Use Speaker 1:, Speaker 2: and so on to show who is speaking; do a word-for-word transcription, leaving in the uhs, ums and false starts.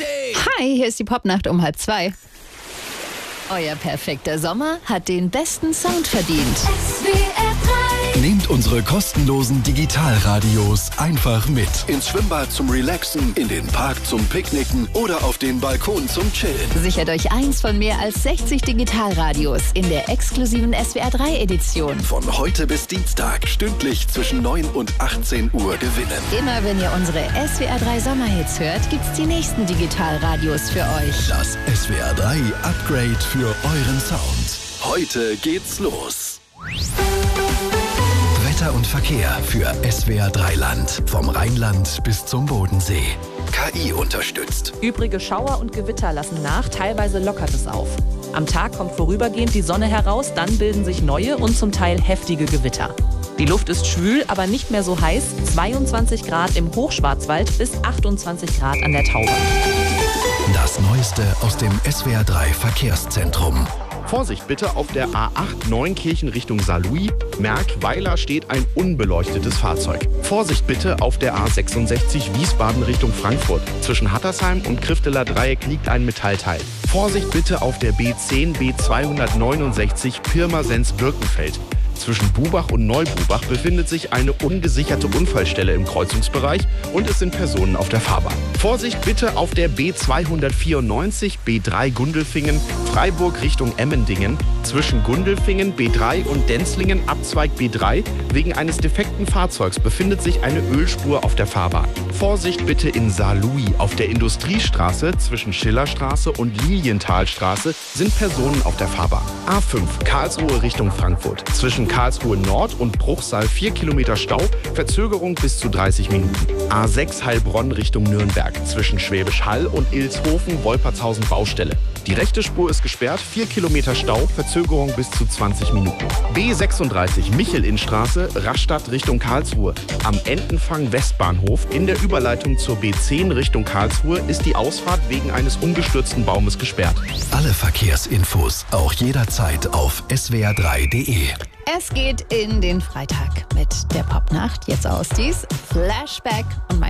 Speaker 1: Party!
Speaker 2: Hi, hier ist die Popnacht um halb zwei. Euer perfekter Sommer hat den besten Sound verdient.
Speaker 3: S W R drei.
Speaker 1: Nehmt unsere kostenlosen Digitalradios einfach mit. Ins Schwimmbad zum Relaxen, in den Park zum Picknicken oder auf den Balkon zum Chillen.
Speaker 2: Sichert euch eins von mehr als sechzig Digitalradios in der exklusiven S W R drei Edition.
Speaker 1: Von heute bis Dienstag stündlich zwischen neun und achtzehn Uhr gewinnen.
Speaker 2: Immer wenn ihr unsere S W R drei Sommerhits hört, gibt's die nächsten Digitalradios für euch.
Speaker 1: Das S W R drei Upgrade für euren Sound. Heute geht's los. Wetter und Verkehr für S W R drei Land. Vom Rheinland bis zum Bodensee. K I unterstützt.
Speaker 4: Übrige Schauer und Gewitter lassen nach, teilweise lockert es auf. Am Tag kommt vorübergehend die Sonne heraus, dann bilden sich neue und zum Teil heftige Gewitter. Die Luft ist schwül, aber nicht mehr so heiß. zweiundzwanzig Grad im Hochschwarzwald bis achtundzwanzig Grad an der Tauber.
Speaker 1: Das Neueste aus dem S W R drei Verkehrszentrum.
Speaker 5: Vorsicht bitte auf der A acht Neunkirchen Richtung Saarlouis. Merkweiler steht ein unbeleuchtetes Fahrzeug. Vorsicht bitte auf der A sechsundsechzig Wiesbaden Richtung Frankfurt. Zwischen Hattersheim und Krifteler Dreieck liegt ein Metallteil. Vorsicht bitte auf der B zehn B zweihundertneunundsechzig Pirmasens-Birkenfeld. Zwischen Bubach und Neububach befindet sich eine ungesicherte Unfallstelle im Kreuzungsbereich und es sind Personen auf der Fahrbahn. Vorsicht bitte auf der B zweihundertvierundneunzig B drei Gundelfingen, Freiburg Richtung Emmendingen. Zwischen Gundelfingen, B drei und Denzlingen, Abzweig B drei. Wegen eines defekten Fahrzeugs befindet sich eine Ölspur auf der Fahrbahn. Vorsicht bitte in Saarlouis. Auf der Industriestraße zwischen Schillerstraße und Lilienthalstraße sind Personen auf der Fahrbahn. A fünf Karlsruhe Richtung Frankfurt. Zwischen Karlsruhe Nord und Bruchsal vier Kilometer Stau, Verzögerung bis zu dreißig Minuten. A sechs Heilbronn Richtung Nürnberg. Zwischen Schwäbisch Hall und Ilshofen, Wolpertshausen Baustelle. Die rechte Spur ist gesperrt, vier Kilometer Stau, Verzögerung bis zu zwanzig Minuten. B sechsunddreißig Michelinnstraße, Rastatt Richtung Karlsruhe. Am Entenfang Westbahnhof in der Überleitung zur B zehn Richtung Karlsruhe ist die Ausfahrt wegen eines umgestürzten Baumes gesperrt.
Speaker 1: Alle Verkehrsinfos auch jederzeit auf S W R drei Punkt de.
Speaker 2: Es geht in den Freitag mit der Popnacht. Jetzt aus dies Flashback und mein